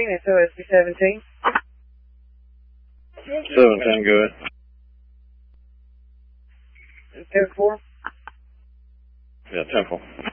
Phoenix, OSB 17. 17, go ahead. Code 4. Yeah, 10-4.